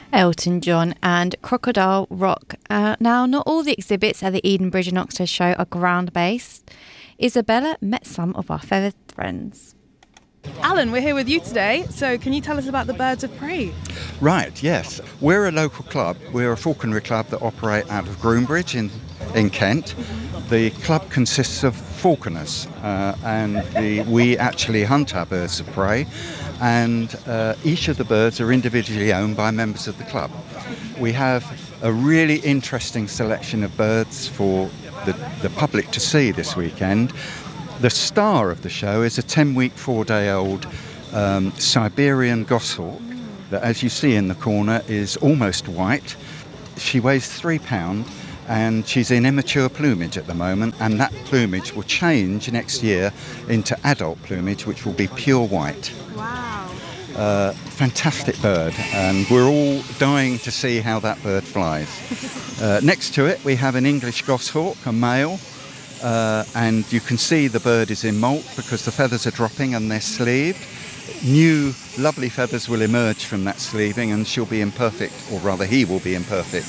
Elton John and Crocodile Rock. Now, not all the exhibits at the Edenbridge and Oxted show are ground-based. Isabella met some of our feathered friends. Alan, we're here with you today, so can you tell us about the Birds of Prey? Right, yes. We're a local club. We're a falconry club that operate out of Groombridge in Kent. The club consists of falconers and we actually hunt our birds of prey, and each of the birds are individually owned by members of the club. We have a really interesting selection of birds for the public to see this weekend. The star of the show is a 10-week, 4-day-old Siberian goshawk that, as you see in the corner, is almost white. She weighs 3 pounds and she's in immature plumage at the moment, and that plumage will change next year into adult plumage, which will be pure white. Wow. Fantastic bird, and we're all dying to see how that bird flies. Next to it we have an English goshawk, a male. And you can see the bird is in molt because the feathers are dropping and they're sleeved. New lovely feathers will emerge from that sleeving, and she'll be in perfect, or rather he will be in perfect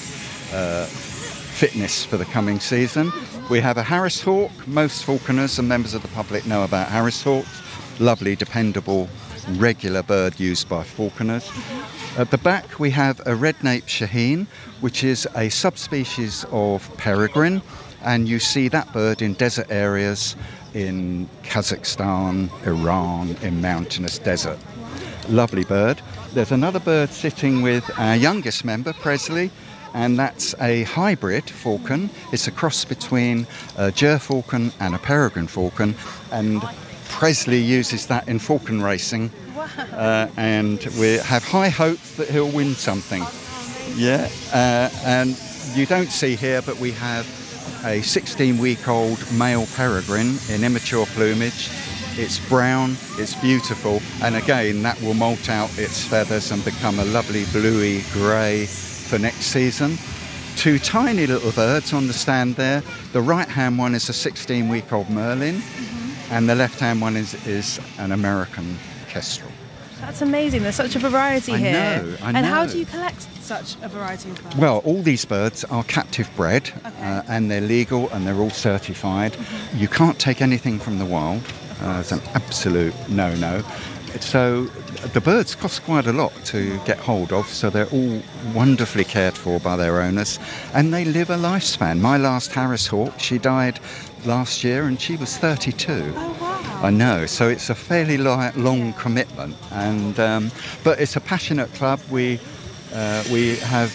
fitness for the coming season. We have a Harris hawk. Most falconers and members of the public know about Harris hawks. Lovely, dependable, regular bird used by falconers. At the back we have a red-nape shaheen, which is a subspecies of peregrine. And you see that bird in desert areas in Kazakhstan, Iran, in mountainous desert. Lovely bird. There's another bird sitting with our youngest member, Presley, and that's a hybrid falcon. It's a cross between a gerfalcon and a peregrine falcon, and Presley uses that in falcon racing. And we have high hopes that he'll win something. Yeah, and you don't see here, but we have a 16-week-old male peregrine in immature plumage. It's brown, it's beautiful, and again that will molt out its feathers and become a lovely bluey grey for next season. 2 tiny little birds on the stand there. The right-hand one is a 16-week-old merlin, and the left-hand one is an American kestrel. That's amazing. There's such a variety here. I know. And how do you collect such a variety of birds? Well, all these birds are captive bred, and they're legal and they're all certified. You can't take anything from the wild. It's an absolute no-no. So the birds cost quite a lot to get hold of, so they're all wonderfully cared for by their owners, and they live a lifespan. My last Harris hawk, she died last year and she was 32. Oh, wow. I know, so it's a fairly long commitment, and but it's a passionate club. We have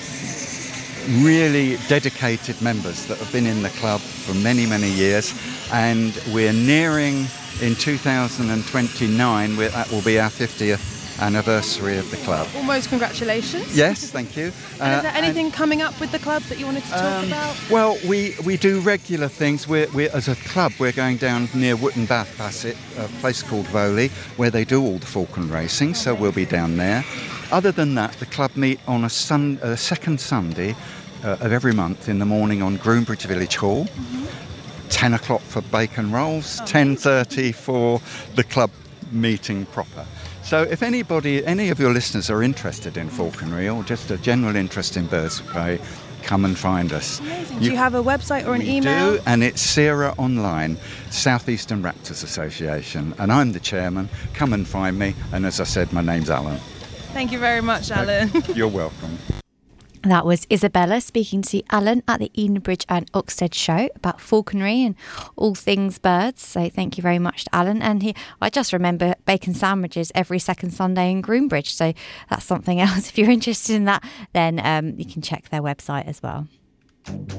really dedicated members that have been in the club for many, many years, and we're nearing, in 2029, that will be our 50th anniversary of the club. Almost, congratulations. Yes, thank you. And is there anything coming up with the club that you wanted to talk about? Well, we do regular things. We're as a club, we're going down near Wootton Bassett, a place called Voley, where they do all the falcon racing, so we'll be down there. Other than that, the club meet on a second Sunday of every month in the morning on Groombridge Village Hall. 10 o'clock for bacon rolls, 10:30 for the club meeting proper. So if any of your listeners are interested in falconry or just a general interest in birds of prey, come and find us. Amazing. Do you have a website or an email? We do, and it's SERA Online, South Eastern Raptors Association, and I'm the chairman. Come and find me, and as I said, my name's Alan. Thank you very much, Alan. You're welcome. That was Isabella speaking to Alan at the Edenbridge and Oxted show about falconry and all things birds. So thank you very much to Alan. And I just remember bacon sandwiches every second Sunday in Groombridge. So that's something else. If you're interested in that, then you can check their website as well.